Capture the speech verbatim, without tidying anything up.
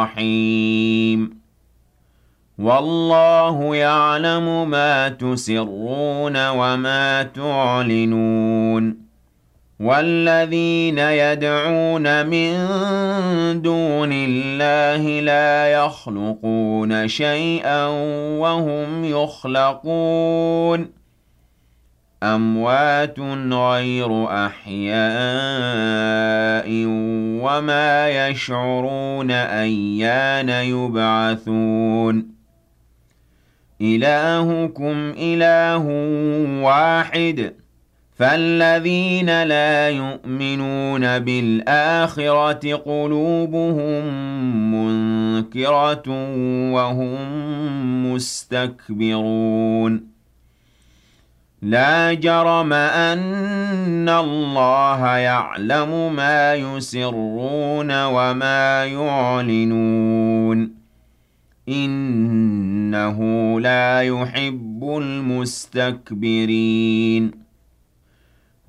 رحيم والله يعلم ما تسرون وما تعلنون والذين يدعون من دون الله لا يخلقون شيئا وهم يخلقون أموات غير أحياء وما يشعرون أيان يبعثون إلهكم إله واحد فالذين لا يؤمنون بالآخرة قلوبهم منكرة وهم مستكبرون لا جرم أن الله يعلم ما يسرون وما يعلنون إنه لا يحب المستكبرين